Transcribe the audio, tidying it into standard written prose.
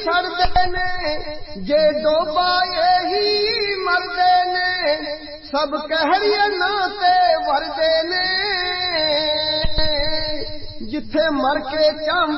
सड़दे ने, जे डोबाए ही मरदे ने, सब कहरिए नाते वरदे ने, जिथे मर के चांब